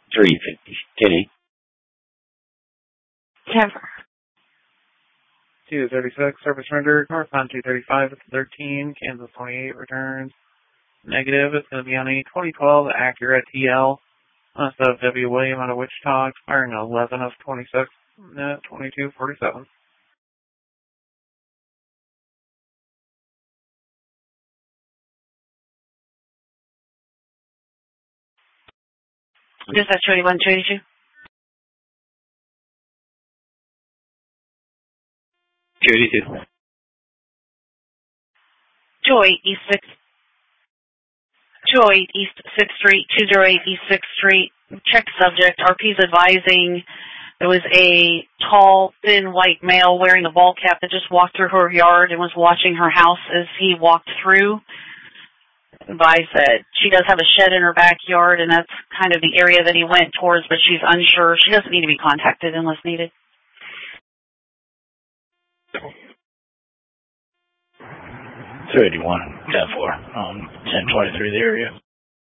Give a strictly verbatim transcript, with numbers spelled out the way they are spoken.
three fifty. Kitty. Never. two thirty-six, service rendered. Northbound two thirty-five at thirteen. Kansas twenty-eight returns. Negative. It's going to be on a twenty twelve Acura T L. West of W. William out of Wichita, expiring eleven of twenty-six. Net twenty-two forty-seven. Dispatch two eighty-one, two eighty-two. two eighty-two. two oh eight East sixth. two oh eight East sixth Street, two oh eight East sixth Street. Check subject. R P's advising there was a tall, thin white male wearing a ball cap that just walked through her yard and was watching her house as he walked through. Advised that she does have a shed in her backyard, and that's kind of the area that he went towards, but she's unsure. She doesn't need to be contacted unless needed. two eighty-one, ten four, um, ten twenty-three the area.